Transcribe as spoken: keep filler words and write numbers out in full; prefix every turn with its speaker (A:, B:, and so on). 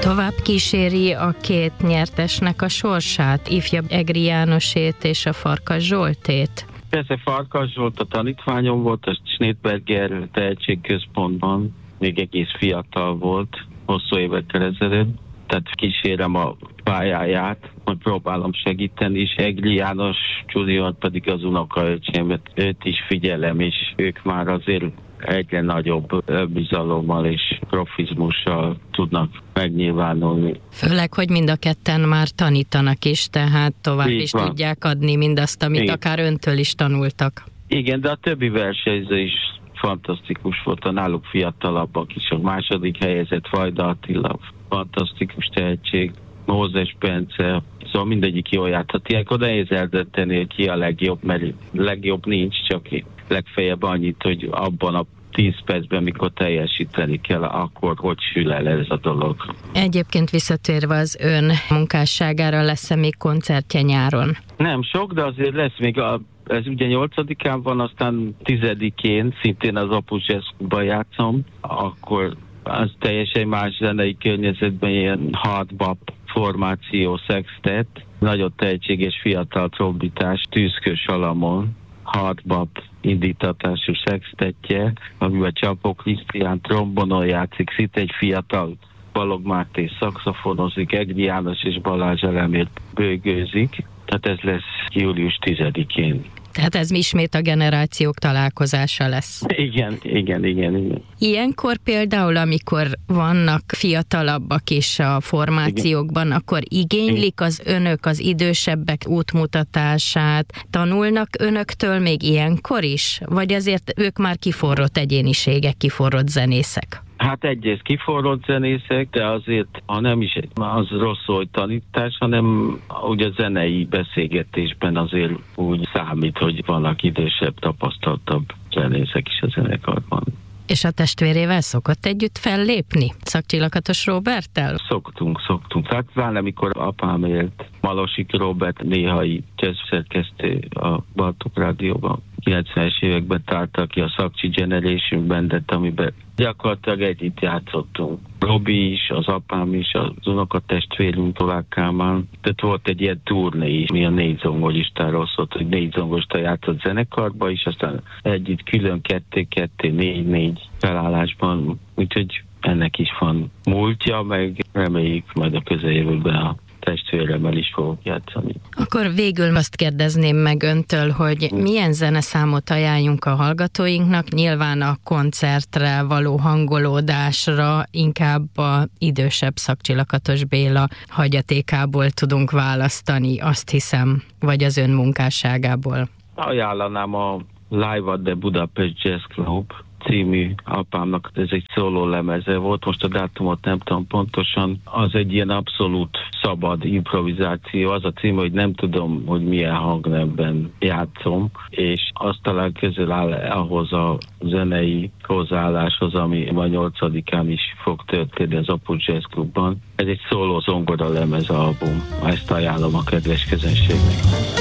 A: Tovább kíséri a két nyertesnek a sorsát, ifjabb Egri Jánosét és a Farkas Zsoltét?
B: Persze Farkas Zsolt a tanítványom volt, a Schneidberger Tehetségközpontban, még egész fiatal volt, hosszú évekkel ezelőtt, tehát kísérem a pályáját, hogy próbálom segíteni, és Egri János Junior pedig az unokaöcsémet, őt is figyelem, és ők már azért egyre nagyobb bizalommal és profizmussal tudnak megnyilvánulni.
A: Főleg, hogy mind a ketten már tanítanak is, tehát tovább
B: Így
A: is
B: van.
A: tudják adni mindazt, amit
B: Igen.
A: akár öntől is tanultak.
B: Igen, de a többi versenyző is fantasztikus volt, a náluk fiatalabbak is. A második helyezett Vajda Attila, fantasztikus tehetség, Mózes Bence, szóval mindegyik jól járhat. Ilyenkor nehéz eldönteni, hogy ki a legjobb, mert legjobb nincs, csak legfeljebb annyit, hogy abban a tíz percben, mikor teljesíteni kell, akkor hogy sül el ez a dolog.
A: Egyébként visszatérve az ön munkásságára, lesz-e még koncertje nyáron?
B: Nem sok, de azért lesz még a ez ugye nyolcadikán van, aztán tizedikén szintén az Opus Jazz-ban játszom, akkor az teljesen más zenei környezetben ilyen hard-bop formáció, sextet, nagyon tehetséges fiatal trombitás, Tűzkő Salamon, hard-bop indítatású sextetje, amiben Csapó Krisztián trombonon játszik, szinte egy fiatal Balogh Máté szaxofonozik, Egri János és Balázs Elemér bőgőzik, tehát ez lesz július tizedikén.
A: Tehát ez ismét a generációk találkozása lesz.
B: Igen, igen, igen, igen.
A: Ilyenkor például, amikor vannak fiatalabbak is a formációkban, igen. akkor igénylik az önök, az idősebbek útmutatását, tanulnak önöktől még ilyenkor is? Vagy azért ők már kiforrott egyéniségek, kiforrott zenészek?
B: Hát egyrészt kiforrott zenészek, de azért, ha nem is az rossz, hogy tanítás, hanem ugye a zenei beszélgetésben azért úgy számít, hogy vannak idősebb, tapasztaltabb zenészek is a zenekarban.
A: És a testvérével szokott együtt fellépni? Szakcsillakatos Róberttel?
B: Szoktunk, szoktunk. Tehát pláne, amikor apám élt, Malosik Róbert néhai jazzszerkesztő a Bartók Rádióban. kilencvenes években tárta ki a Szakcsi Generation Bandet, amiben gyakorlatilag együtt játszottunk. Robi is, az apám is, az unokatestvérünk Tolák Kálmán. Tehát volt egy ilyen turné is, mi a négy zongoristáról szólt, hogy négy zongorista játszott zenekarba is, aztán együtt külön kettő-kettő, négy-négy felállásban. Úgyhogy ennek is van múltja, meg reméljük majd a közeljövőben a testvéremmel is fogok játszani.
A: Akkor végül azt kérdezném meg öntől, hogy milyen zeneszámot ajánljunk a hallgatóinknak, nyilván a koncertre való hangolódásra inkább a idősebb Szakcsillakatos Béla hagyatékából tudunk választani, azt hiszem, vagy az ön munkásságából.
B: Ajánlanám a Live at the Budapest Jazz Club című apámnak, ez egy szóló lemeze volt, most a dátumot nem tudom pontosan, az egy ilyen abszolút szabad improvizáció, az a cím, hogy nem tudom, hogy milyen hangnemben játszom, és azt talán közel áll ahhoz a zenei hozzáálláshoz, ami a nyolcadikán is fog történni az Opus Jazz Clubban. Ez egy szóló zongora lemez album, ezt ajánlom a kedves közönségnek.